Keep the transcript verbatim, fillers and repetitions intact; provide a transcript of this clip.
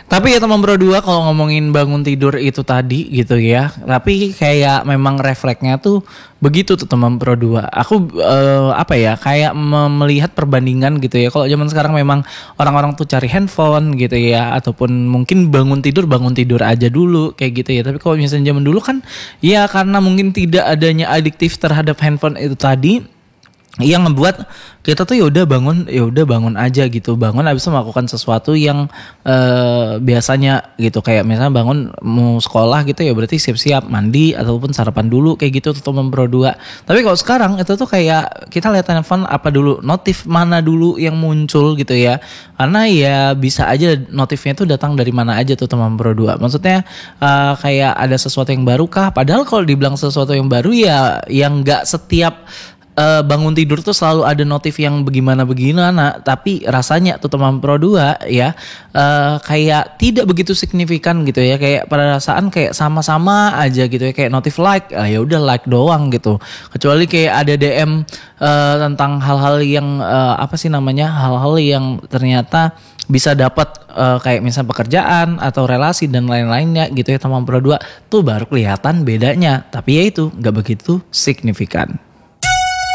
Tapi ya teman Pro dua kalau ngomongin bangun tidur itu tadi gitu ya. Tapi kayak memang refleksnya tuh begitu tuh teman Pro dua. Aku eh, apa ya kayak me- melihat perbandingan gitu ya. Kalau zaman sekarang memang orang-orang tuh cari handphone gitu ya. Ataupun mungkin bangun tidur bangun tidur aja dulu kayak gitu ya. Tapi kalau misalnya zaman dulu kan ya karena mungkin tidak adanya adiktif terhadap handphone itu tadi, yang ngebuat kita tuh ya udah bangun ya udah bangun aja gitu, bangun habis itu melakukan sesuatu yang eh, biasanya gitu, kayak misalnya bangun mau sekolah gitu ya berarti siap-siap mandi ataupun sarapan dulu kayak gitu tuh teman Pro dua. Tapi kalau sekarang itu tuh kayak kita lihat telepon apa dulu, notif mana dulu yang muncul gitu ya, karena ya bisa aja notifnya tuh datang dari mana aja tuh teman Pro dua. Maksudnya eh, kayak ada sesuatu yang baru kah, padahal kalau dibilang sesuatu yang baru ya yang nggak setiap Uh, bangun tidur tuh selalu ada notif yang bagaimana-bagaimana, tapi rasanya tuh teman Pro dua ya uh, kayak tidak begitu signifikan gitu ya, kayak perasaan kayak sama-sama aja gitu ya, kayak notif like ah, ya udah like doang gitu, kecuali kayak ada D M uh, tentang hal-hal yang uh, apa sih namanya, hal-hal yang ternyata bisa dapat uh, kayak misalnya pekerjaan atau relasi dan lain-lainnya gitu ya, teman Pro dua tuh baru kelihatan bedanya, tapi ya itu nggak begitu signifikan.